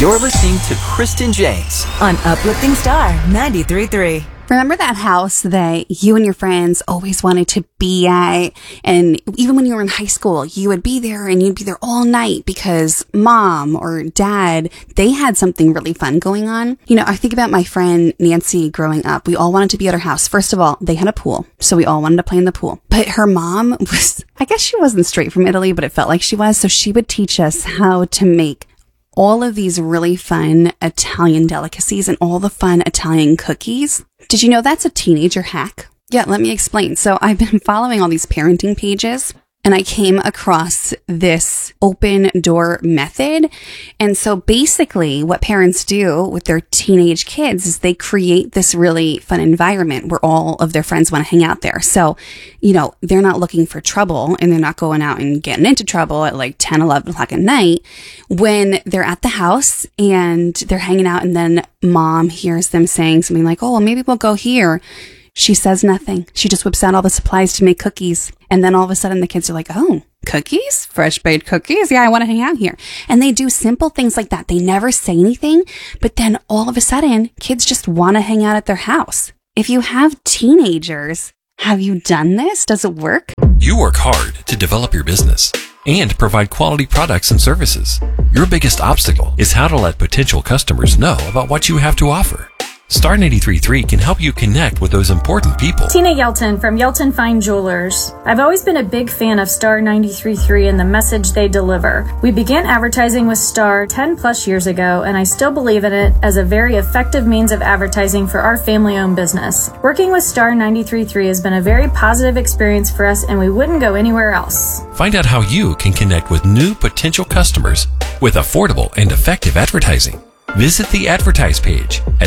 You're listening to Kristen James on Uplifting Star 93.3. Remember that house that you and your friends always wanted to be at? And even when you were in high school, you would be there and you'd be there all night because mom or dad, they had something really fun going on. You know, I think about my friend Nancy growing up. We all wanted to be at her house. First of all, they had a pool, so we all wanted to play in the pool. But her mom was, I guess she wasn't straight from Italy, but it felt like she was. So she would teach us how to make all of these really fun Italian delicacies and all the fun Italian cookies. Did you know that's a teenager hack? Yeah, let me explain. So I've been following all these parenting pages and I came across this open door method. And so basically what parents do with their teenage kids is they create this really fun environment where all of their friends want to hang out there. So, you know, they're not looking for trouble and they're not going out and getting into trouble at like 10, 11 o'clock at night when they're at the house and they're hanging out and then mom hears them saying something like, oh, well, maybe we'll go here. She says nothing. She just whips out all the supplies to make cookies. And then all of a sudden the kids are like, oh, cookies? Fresh baked cookies? Yeah, I want to hang out here. And they do simple things like that. They never say anything, but then all of a sudden kids just want to hang out at their house. If you have teenagers, have you done this? Does it work? You work hard to develop your business and provide quality products and services. Your biggest obstacle is how to let potential customers know about what you have to offer. Star 93.3 can help you connect with those important people. Tina Yelton from Yelton Fine Jewelers. I've always been a big fan of Star 93.3 and the message they deliver. We began advertising with Star 10 plus years ago, and I still believe in it as a very effective means of advertising for our family-owned business. Working with Star 93.3 has been a very positive experience for us, and we wouldn't go anywhere else. Find out how you can connect with new potential customers with affordable and effective advertising. Visit the advertise page at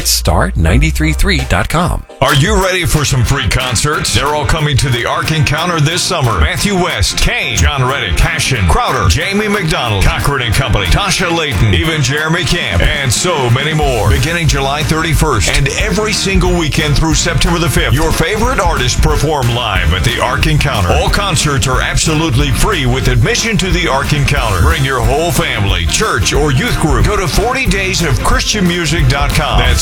star933.com. Are you ready for some free concerts? They're all coming to the Ark Encounter this summer. Matthew West, Kane, John Reddick, Cashin, Crowder, Jamie McDonald, Cochran and Company, Tasha Layton, even Jeremy Camp, and so many more. Beginning July 31st and every single weekend through September the 5th, your favorite artists perform live at the Ark Encounter. All concerts are absolutely free with admission to the Ark Encounter. Bring your whole family, church, or youth group. Go to 40daysofchristianmusic.com. That's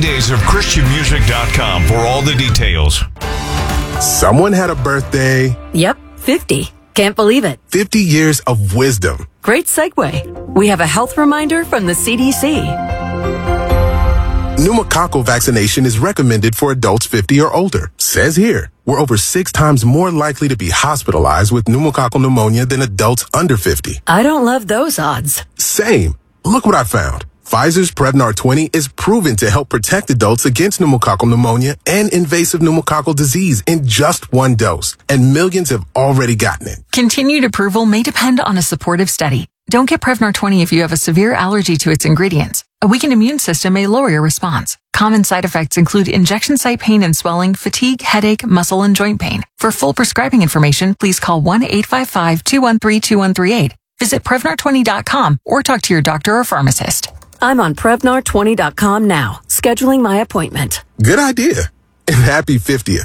40daysofchristianmusic.com for all the details. Someone had a birthday. Yep, 50. Can't believe it. 50 years of wisdom. Great segue. We have a health reminder from the CDC. Pneumococcal vaccination is recommended for adults 50 or older. Says here, we're over 6 times more likely to be hospitalized with pneumococcal pneumonia than adults under 50. I don't love those odds. Same. Look what I found. Pfizer's Prevnar 20 is proven to help protect adults against pneumococcal pneumonia and invasive pneumococcal disease in just 1 dose, and millions have already gotten it. Continued approval may depend on a supportive study. Don't get Prevnar 20 if you have a severe allergy to its ingredients. A weakened immune system may lower your response. Common side effects include injection site pain and swelling, fatigue, headache, muscle, and joint pain. For full prescribing information, please call 1-855-213-2138. Visit Prevnar20.com or talk to your doctor or pharmacist. I'm on Prevnar20.com now, scheduling my appointment. Good idea. And happy 50th.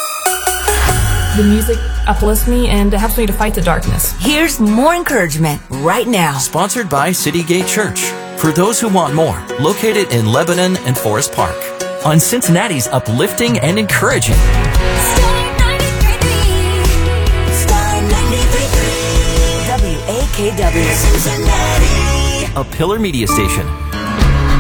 The music uplifts me and it helps me to fight the darkness. Here's more encouragement right now. Sponsored by City Gate Church. For those who want more, located in Lebanon and Forest Park. On Cincinnati's uplifting and encouraging. Star 93.3. Star 93.3. WAKW. Cincinnati. A Pillar Media Station.